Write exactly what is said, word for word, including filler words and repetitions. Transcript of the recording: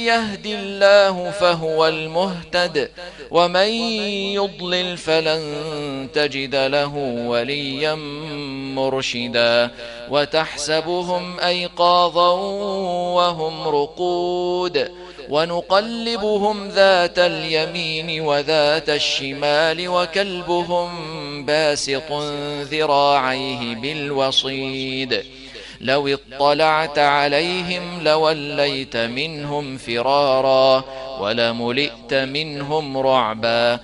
يهد الله فهو المهتد ومن يضلل فلن تجد له وليا مرشدا وتحسبهم أيقاظا وهم رقود ونقلبهم ذات اليمين وذات الشمال وكلبهم باسط ذراعيه بالوصيد لو اطلعت عليهم لوليت منهم فرارا ولملئت منهم رعبا